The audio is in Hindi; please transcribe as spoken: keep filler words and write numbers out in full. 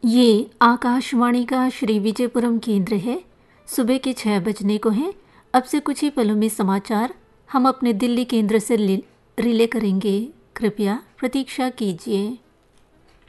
ये आकाशवाणी का श्री विजयपुरम केंद्र है। सुबह के छः बजने को हैं। अब से कुछ ही पलों में समाचार हम अपने दिल्ली केंद्र से रिले करेंगे। कृपया प्रतीक्षा कीजिए।